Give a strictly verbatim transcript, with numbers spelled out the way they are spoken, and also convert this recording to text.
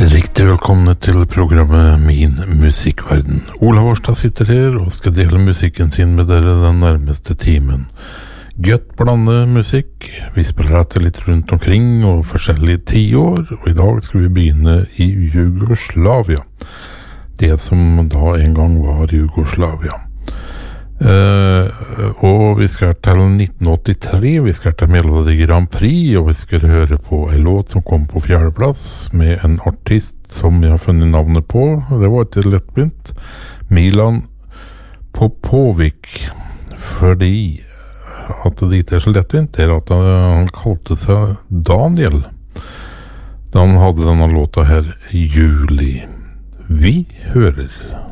Riktig velkomne til programmet Min Musikkverden. Olav Årstad sitter her og skal dele musikken sin med dere den nærmeste timen. Gøtt blande musikk. Vi spiller etter litt rundt omkring og forskjellige tiår, og i dag skal vi begynne i Jugoslavia. Det som da en gang var Jugoslavia. Uh, og vi skal til nitten åttitre, vi skal til Melodi Grand Prix, og vi skal høre på en låt som kom på fjerdeplass med en artist som jeg har funnet navnet på. Det var ikke lettbegynt. Milan Popovic. Fordi at det ikke er så lettbegynt, er at han kalte seg Daniel da han hadde denne låta her, Juli. Vi hører.